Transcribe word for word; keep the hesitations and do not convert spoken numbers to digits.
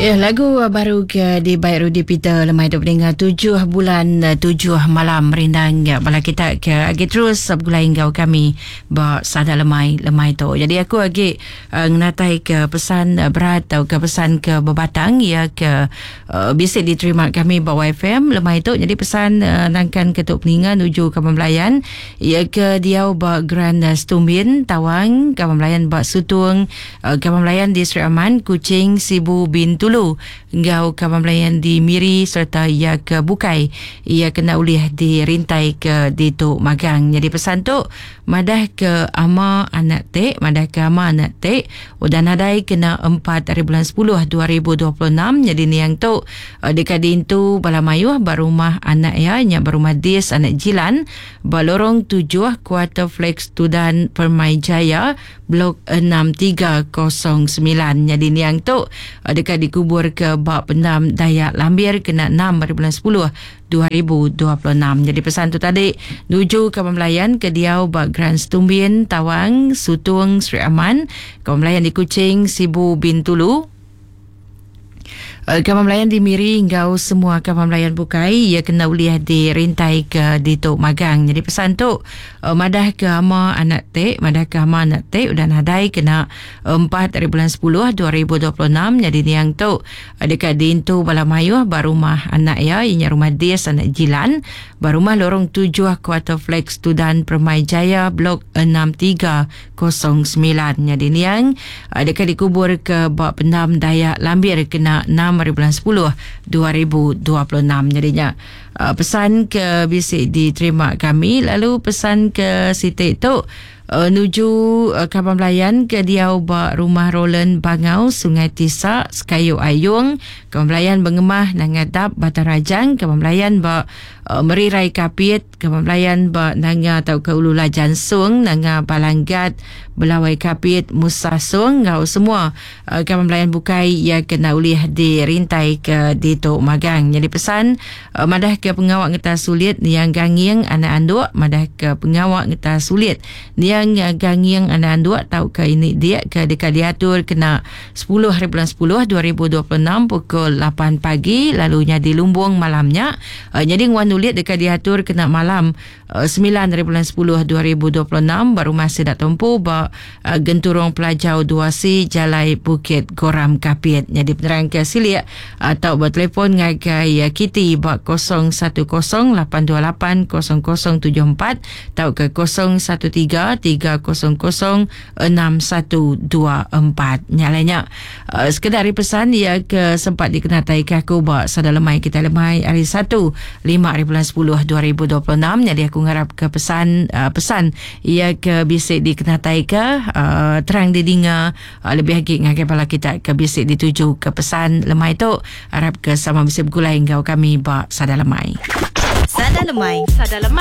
Ya, lagu baru ke di Baik Rudi Peter lemai duk dengar tujuh bulan tujuh malam merindang ya bala kita ke agi terus bergulai engkau kami ba sada lemai lemai tu. Jadi aku agi uh, ngatai ke pesan uh, berat atau ke pesan ke bebatang ya ke uh, bisa diterima kami ba Y F M lemai tu. Jadi pesan uh, nangkan ketuk peningan nuju ke Pembelayan ya ke diau ba Grand Stumbin Tawang ke Pembelayan ba Sutung uh, ke Pembelayan di Sri Aman Kuching Sibu bin Tulu engkau ke Pembelayan di Miri serta ia ke Bukai ia kena ulih di Rintai ke di Tok Magang. Jadi pesan tu madah ke ama anak tek madah ke ama anak tek udah nadai kena empat hari bulan sepuluh dua ribu dua puluh enam. Jadi ni yang tu dekat dintu Balamayuh barumah anak ya nya barumah Dis anak Jilan balorong tujuh Kuarter Flex Tudan Permai Jaya blok enam tiga kosong sembilan. Jadi ni yang tu dekat dikubur ke bak pendam Dayak Lambir kena enam hari bulan sepuluh dua ribu dua puluh enam. Jadi pesan tu tadi nuju ke Pembelayan ke Diau bak Grand Stumbin Tawang Sutung Sri Aman ke Pembelayan di Kuching Sibu bin Tulu Kapal Melayan di Miri engkau semua kapal Melayan Bukai ia kena uliah di Rintai ke di Tok Magang. Jadi pesan tu uh, madah ke ama anak tek madah ke ama anak tek udah nadai kena empat hari bulan sepuluh dua ribu dua puluh enam. Jadi ni yang tu uh, dekat dintu Balamayuh barumah anak ya ianya rumah Dis anak Jilan barumah lorong tujuh Kuarter Flex Tudan Permai Jaya blok enam tiga kosong sembilan. Jadi ni yang uh, dekat dikubur ke bak pendam Dayak Lambir kena enam hari bulan sepuluh dua ribu dua puluh enam. Jadinya uh, pesan ke bisik diterima kami. Lalu pesan ke Siti tu uh, nuju uh, Kapal Melayan ke Diau bak rumah Roland Bangau Sungai Tisak Sekayu Ayung Kapal Melayan Bengemah Nangadap Batarajang Kapal Melayan bak uh, Merirai Kapit Kapal Melayan bak Nanga atau ke Ulu Lajan Sung Nanga Balanggat Belawai Kapit Musa Sung ngau semua uh, Kapal Melayan Bukai ia kena ulih di Rintai ke di Tok Magang. Jadi pesan uh, madah ke pengawak ngeta sulit yang gangiang anak anduk madah ke pengawak ngeta sulit yang uh, gangiang anak anduk tahu ke ini dia ke dekat diatur kena sepuluh hari bulan sepuluh dua ribu dua puluh enam pukul lapan pagi lalunya di Lumbung malamnya. Uh, jadi nguan ulit dekat diatur kena malam uh, sembilan hari bulan sepuluh dua ribu dua puluh enam baru masih dak tempuh ba uh, Genturong Pelajau dua C Jalai Bukit Goram Kapit. Jadi penerang ke silik atau bertelefon ngagai uh, Kitty ba kosong satu kosong lapan dua lapan kosong kosong tujuh empat atau ke kosong satu tiga tiga kosong kosong enam satu dua empat. Nyalanya uh, sekedar pesan ia ke sempat dikenatai ke aku ba sada lemai kita lemai hari satu lima hari bulan sepuluh dua ribu dua puluh enam. Jadi aku ngarap ke pesan uh, pesan ia ke bisik dikenatai ke uh, terang didinga uh, lebih lagi ngagai bala kita ke bisik dituju ke pesan lemai tu harap ke sama bisik bergulai engkau kami ba sada lemai sada lemai sada lemai